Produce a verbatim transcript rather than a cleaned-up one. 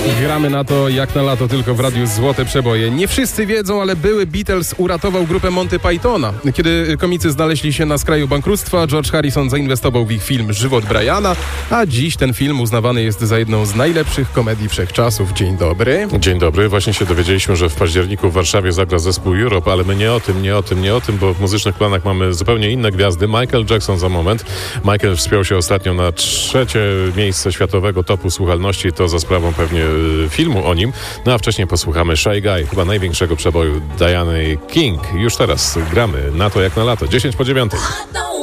Gramy na to jak na lato tylko w radiu Złote Przeboje. Nie wszyscy wiedzą, ale były Beatles uratował grupę Monty Pythona. Kiedy komicy znaleźli się na skraju bankructwa, George Harrison zainwestował w ich film Żywot Briana, a dziś ten film uznawany jest za jedną z najlepszych komedii wszechczasów. Dzień dobry. Dzień dobry. Właśnie się dowiedzieliśmy, że w październiku w Warszawie zagra zespół Europe, ale my nie o tym, nie o tym, nie o tym, bo w muzycznych planach mamy zupełnie inne gwiazdy. Michael Jackson za moment. Michael wspiął się ostatnio na trzecie miejsce światowego topu słuchalności, to za sprawą pewnie filmu o nim. No a wcześniej posłuchamy Shy Guy, chyba największego przeboju Diany King. Już teraz gramy na to jak na lato. dziesięć po dziewiątej.